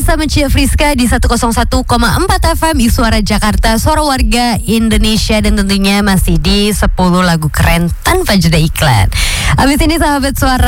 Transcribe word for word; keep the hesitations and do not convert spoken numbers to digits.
bersama Cia Friska di seratus satu koma empat F M Suara Jakarta, suara warga Indonesia, dan tentunya masih di sepuluh lagu keren tanpa jeda iklan. Habis ini sahabat suara,